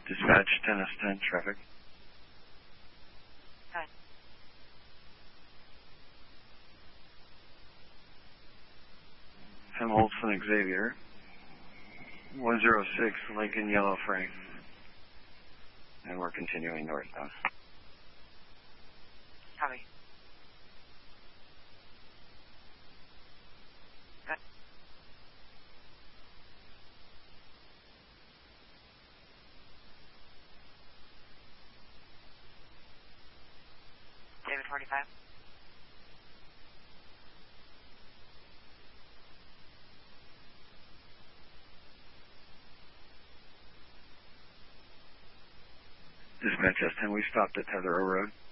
Dispatch 10S10 traffic. Hi. Sam Olson Xavier. 106 Lincoln Yellow Frank. And we're continuing northbound. Copy. Good. David 45. Dispatch S10, we stopped at Tetherow Road.